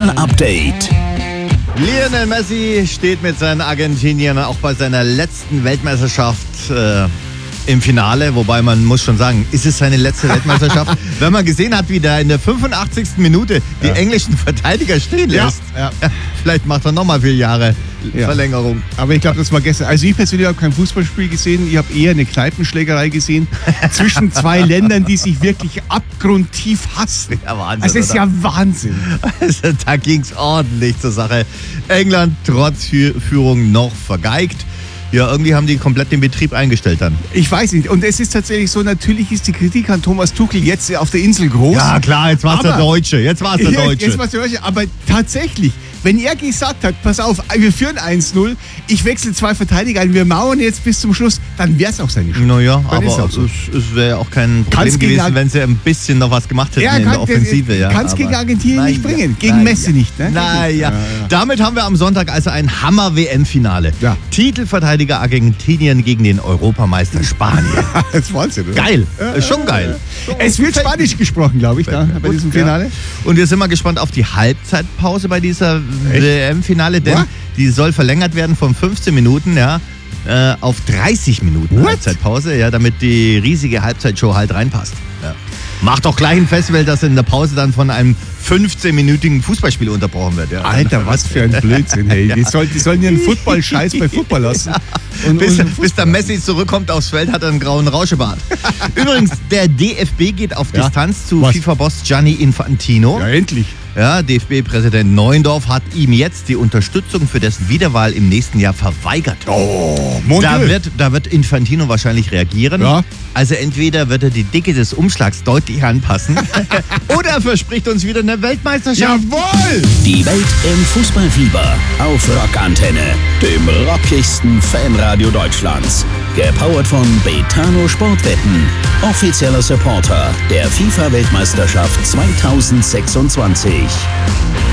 FIFA-Update. Lionel Messi steht mit seinen Argentiniern auch bei seiner letzten Weltmeisterschaft im Finale. Wobei man muss schon sagen, ist es seine letzte Weltmeisterschaft? Wenn man gesehen hat, wie der in der 85. Minute die englischen Verteidiger stehen lässt. Ja, vielleicht macht er nochmal 4 Jahre Verlängerung. Aber ich glaube, das war gestern. Also ich persönlich habe kein Fußballspiel gesehen. Ich habe eher eine Kneipenschlägerei gesehen zwischen 2 Ländern, die sich wirklich abgrundtief hassen. Ja, Wahnsinn. Also es ist ja Wahnsinn. Also, da ging es ordentlich zur Sache. England trotz Führung noch vergeigt. Ja, irgendwie haben die komplett den Betrieb eingestellt dann. Ich weiß nicht. Und es ist tatsächlich so, natürlich ist die Kritik an Thomas Tuchel jetzt auf der Insel groß. Ja klar, jetzt war es der Deutsche. Jetzt war es der Deutsche. Aber tatsächlich, wenn er gesagt hat, pass auf, wir führen 1-0, ich wechsle 2 Verteidiger ein, wir mauern jetzt bis zum Schluss, dann wäre es auch seine Schuld. Naja, aber es wäre auch kein Problem gewesen, wenn sie ein bisschen noch was gemacht hätten in der Offensive. Kann es gegen Argentinien nicht bringen, gegen Messi nicht. Ne? Naja, damit haben wir am Sonntag also ein Hammer-WM-Finale. Ja. Titelverteidiger Argentinien gegen den Europameister Spanien. Das ist Wahnsinn, oder? Geil, ist schon geil. Es wird Spanisch gesprochen, glaube ich, bei diesem Finale. Ja. Und wir sind mal gespannt auf die Halbzeitpause bei dieser WM-Finale, denn die soll verlängert werden von 15 Minuten, auf 30 Minuten Halbzeitpause, damit die riesige Halbzeitshow halt reinpasst. Ja. Macht doch gleich ein Festival, das in der Pause dann von einem 15-minütigen Fußballspiel unterbrochen wird. Ja. Alter, was für ein Blödsinn, hey. Die sollen ihren Football-Scheiß bei Football lassen. Bis der Messi zurückkommt aufs Feld, hat er einen grauen Rauschebart. Übrigens, der DFB geht auf Distanz zu FIFA-Boss Gianni Infantino. Ja, endlich. Ja, DFB-Präsident Neuendorf hat ihm jetzt die Unterstützung für dessen Wiederwahl im nächsten Jahr verweigert. Oh, da wird Infantino wahrscheinlich reagieren. Ja. Also entweder wird er die Dicke des Umschlags deutlich anpassen oder er verspricht uns wieder eine Weltmeisterschaft. Jawohl! Die Welt im Fußballfieber auf Rockantenne, dem rockigsten Fanradio Deutschlands. Gepowert von Betano Sportwetten, offizieller Supporter der FIFA-Weltmeisterschaft 2026.